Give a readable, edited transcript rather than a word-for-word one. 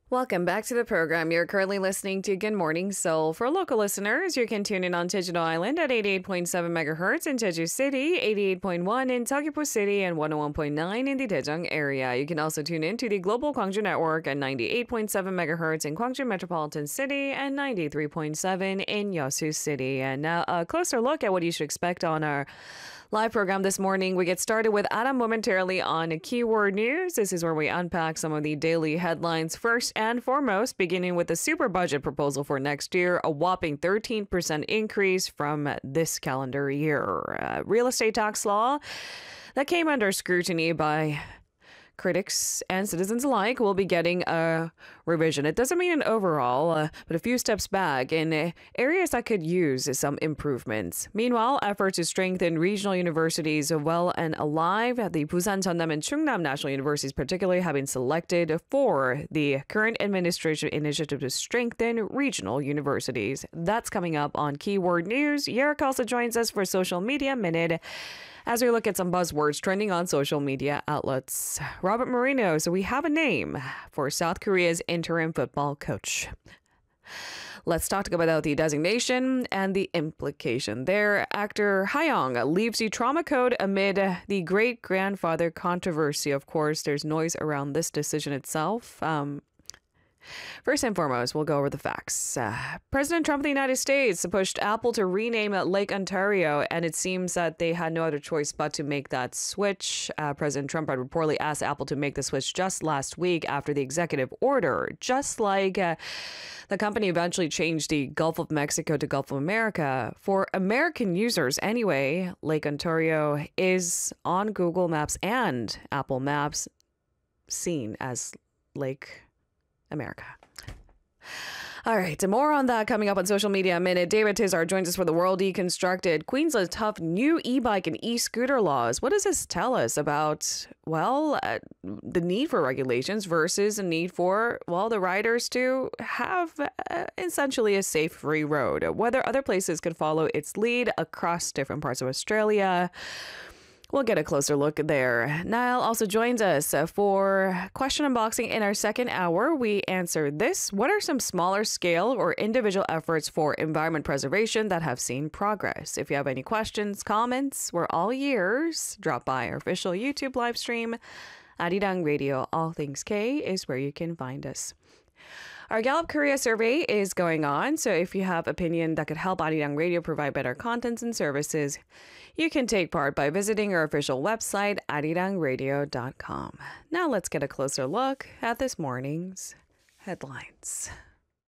Welcome back to the program. You're currently listening to Good Morning Seoul. For local listeners, you can tune in on Jeju-do Island at 88.7 megahertz in Jeju City, 88.1 in Seogwipo City, and 101.9 in the Daejeong area. You can also tune in to the Global Gwangju Network at 98.7 megahertz in Gwangju Metropolitan City and 93.7 in Yeosu City. And now a closer look at what you should expect on our live program this morning. We get started with Adam momentarily on Keyword News. This is where we unpack some of the daily headlines. First and foremost, beginning with the super budget proposal for next year, a whopping 13% increase from this calendar year. Real estate tax law that came under scrutiny by critics and citizens alike will be getting a revision. It doesn't mean an overall, but a few steps back in areas that could use some improvements. Meanwhile, efforts to strengthen regional universities well and alive. The Busan, Jeonnam, and Chungnam National Universities particularly have been selected for the current administration initiative to strengthen regional universities. That's coming up on Keyword News. Yerrick also joins us for Social Media Minute as we look at some buzzwords trending on social media outlets. Robert Marino, so we have a name for South Korea's interim football coach. Let's talk about the designation and the implication there. Actor Hayoung leaves the trauma code amid the great-grandfather controversy. Of course, there's noise around this decision itself. First and foremost, we'll go over the facts. President Trump of the United States pushed Apple to rename Lake Ontario, and it seems that they had no other choice but to make that switch. President Trump had reportedly asked Apple to make the switch just last week after the executive order, just like the company eventually changed the Gulf of Mexico to Gulf of America. For American users anyway, Lake Ontario is on Google Maps and Apple Maps seen as Lake America. All right, more on that coming up on Social Media Minute. David Tizar joins us for The World Deconstructed. Queensland's tough new e-bike and e-scooter laws. What does this tell us about, the need for regulations versus the need for, the riders to have essentially a safe free road? Whether other places could follow its lead across different parts of Australia. We'll get a closer look there. Niall also joins us for Question Unboxing in our second hour. We answer this. What are some smaller scale or individual efforts for environment preservation that have seen progress? If you have any questions, comments, we're all ears. Drop by our official YouTube live stream. Arirang Radio, All Things K is where you can find us. Our Gallup Korea survey is going on, so if you have opinion that could help Arirang Radio provide better contents and services, you can take part by visiting our official website, arirangradio.com. Now let's get a closer look at this morning's headlines.